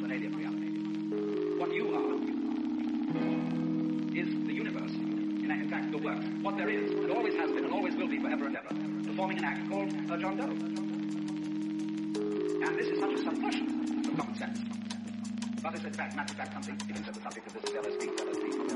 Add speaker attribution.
Speaker 1: an alien reality. What you are is the universe. In fact, the work. What there is, and always has been, and always will be forever and ever, performing an act called John Doe. And this is such a subversion of common sense. But it's in fact, matter of fact, something begins at the subject of this LSD.